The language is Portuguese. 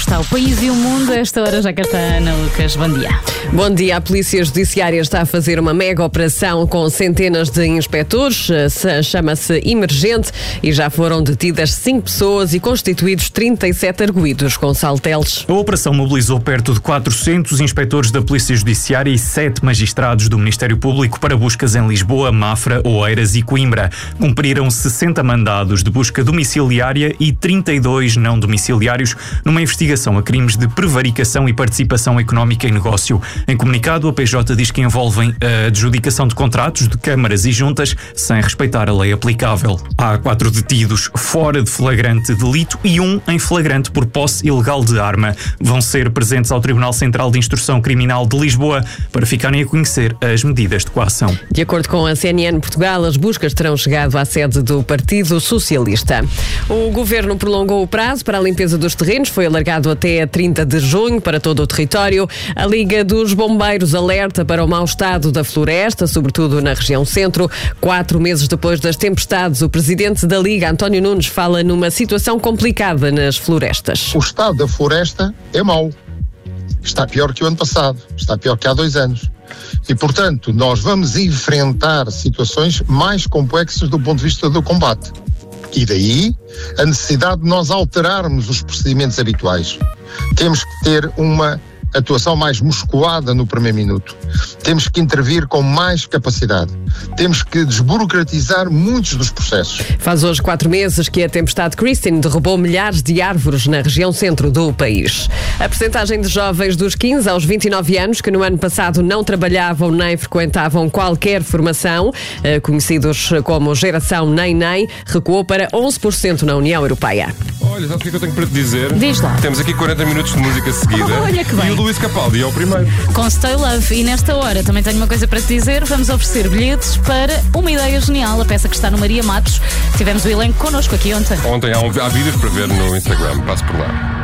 está o país e o mundo? A esta hora já cá está a Ana Lucas. Bom dia. Bom dia. A Polícia Judiciária está a fazer uma mega operação com centenas de inspectores. Chama-se Emergente e já foram detidas 5 pessoas e constituídos 37 arguidos com saltelos. A operação mobilizou perto de 400 inspectores da Polícia Judiciária e 7 magistrados do Ministério Público para buscas em Lisboa, Mafra, Oeiras e Coimbra. Cumpriram 60 mandados de busca domiciliária e 32 não domiciliários numa investigação a crimes de prevaricação e participação económica em negócio. Em comunicado, a PJ diz que envolvem a adjudicação de contratos de câmaras e juntas sem respeitar a lei aplicável. Há 4 detidos fora de flagrante delito e 1 em flagrante por posse ilegal de arma. Vão ser presentes ao Tribunal Central de Instrução Criminal de Lisboa para ficarem a conhecer as medidas de coação. De acordo com a CNN Portugal, as buscas terão chegado à sede do Partido Socialista. O Governo prolongou o prazo para a limpeza dos terrenos, foi alargado até 30 de junho para todo o território. A Liga dos Bombeiros alerta para o mau estado da floresta, sobretudo na região centro. 4 meses depois das tempestades, o presidente da Liga, António Nunes, fala numa situação complicada nas florestas. O estado da floresta é mau. Está pior que o ano passado, está pior que há 2 anos. E, portanto, nós vamos enfrentar situações mais complexas do ponto de vista do combate. E daí a necessidade de nós alterarmos os procedimentos habituais. Temos que ter uma atuação mais musculada no primeiro minuto. Temos que intervir com mais capacidade. Temos que desburocratizar muitos dos processos. Faz hoje 4 meses que a tempestade Christine derrubou milhares de árvores na região centro do país. A percentagem de jovens dos 15 aos 29 anos que no ano passado não trabalhavam nem frequentavam qualquer formação, conhecidos como geração nem, recuou para 11% na União Europeia. Olha, sabe o que é que eu tenho para te dizer? Diz lá. Temos aqui 40 minutos de música seguida. Olha que bem. E o Luís Capaldi é o primeiro. Com Stay Love. E nesta hora também tenho uma coisa para te dizer. Vamos oferecer bilhetes para Uma Ideia Genial, a peça que está no Maria Matos. Tivemos o elenco connosco aqui ontem. Ontem há vídeos para ver no Instagram. Passo por lá.